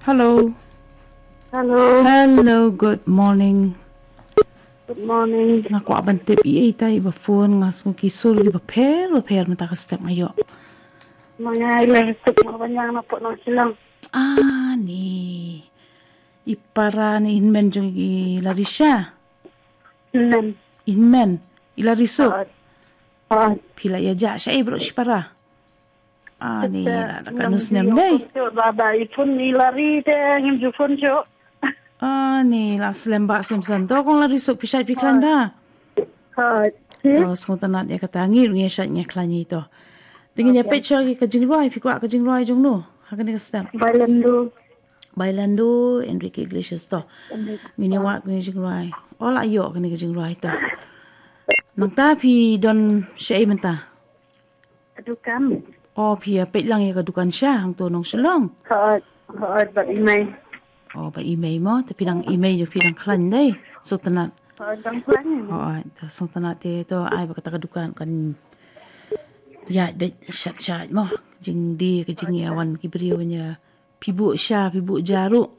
Hello. Hello. Hello, good morning. Good morning. Nga ko abantip iay tayo ba phone nga sung kisul gi ba per mata ka step ngayo. Mga ilarisok mga banyang na po ng silang. Ni ipara ni Inmen jung Larisha. Nen. Inmen ilarisok. Pila ya ja siya bro si para. Ni la kanus nem day. Baba ipun ni lari te ngim jufun jo. Ni la slemba slem santo kong larisok pisay piklan ba. Terus ngontanat ya katangi ngi sya nya klani to. Tingin ya pecah gi kajing ruai pikwa kajing ruai jung no. Hakan ka stam. Bailando Enrique Iglesias to. Ngini wa ngi jing ruai. Ola yo kan ngi jing ruai to. Nang ta pi don syai menta. Adukan. Pi pet lang ya kadukan sya hang to nong sulong. Ba imay. Ba imay mo tapi lang imay jo pilang klan dai. So tanat. Dang klan. So tanat te to ai ba kata kadukan kan ya bet syat mo jing di ke jing awan kibriu nya pibu sya pibu jaru.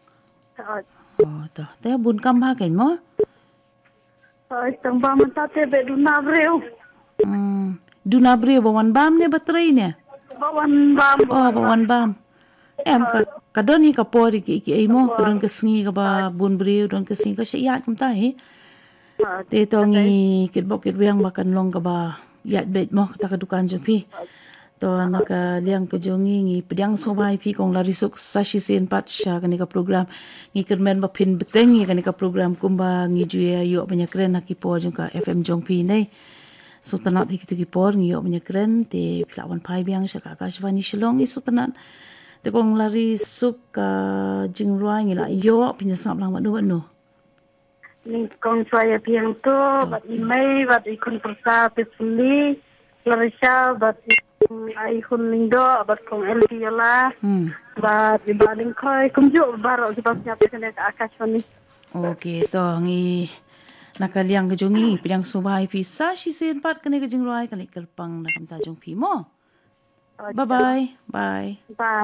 To te bun kam ha ken mo. Tang ba man tate be duna breu. Duna breu bawan bam ne baterai ne. Bawan bam. Bawan bam. Em kadoni ka pori ki mo kadon ke sngi ka ba bun breu don ke sngi ka sya kum ta he. Te to ngi kitbok kitbiang makan long ka ba ya bet mo kata kadukan jo pi. To naka liang ke jongi ngi pediang sobai pi kong larisuk sashi sen pat sya kani ka program ngi kermen ba pin beteng ngi kani ka program kumba ngi juya yo banyak keren hakipo jong ka FM jong pi nei. So tanat hikitu kipor ngi yo banyak keren te pilawan pai biang sya ka Akashvani Shillong isu tanat. Te kong larisuk jing ruai ngi la yo pinya sap lang madu no. Ni kong saya piang tu bat imay bat ikun persa pesuli Larisha bat ai hun lindo bat kong elpiola bat dibanding koi kumju baro di pasnya pesene Akashvani. Okay to ngi nakaliang kejongi pidang subai pisa si sen pat kene kejing ruai kali kerpang nakam tajung pi mo. Bye.